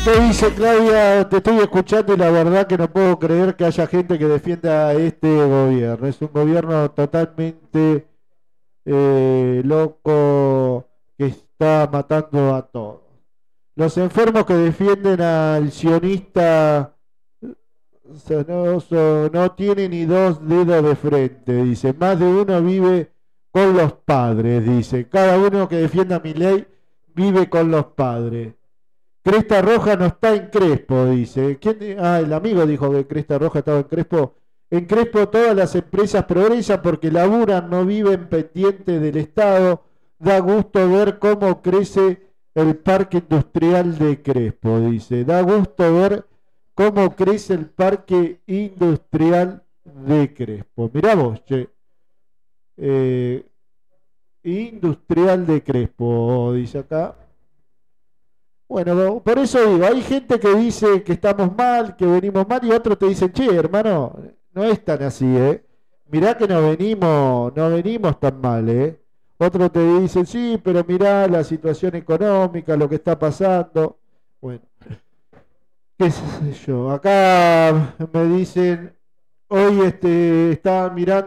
¿Qué dice Claudia? Te estoy escuchando y la verdad que no puedo creer que haya gente que defienda a este gobierno. Es un gobierno totalmente loco que está matando a todos. Los enfermos que defienden al sionista no tienen ni dos dedos de frente, dice. Más de uno vive con los padres, dice. Cada uno que defienda mi ley vive con los padres. Cresta Roja no está en Crespo, dice. El amigo dijo que Cresta Roja estaba en Crespo. En Crespo todas las empresas progresan porque laburan, no viven pendientes del Estado. Da gusto ver cómo crece el parque industrial de Crespo, dice. Da gusto ver cómo crece el parque industrial de Crespo. Mirá vos, che. Eh, industrial de Crespo, dice acá. Bueno, por eso digo, hay gente que dice que estamos mal, que venimos mal, y otros te dicen, che, hermano, no es tan así, ¿eh? Mirá que no venimos tan mal, ¿eh? Otros te dicen, sí, pero mirá la situación económica, lo que está pasando. Bueno, qué sé yo, acá me dicen, hoy estaba mirando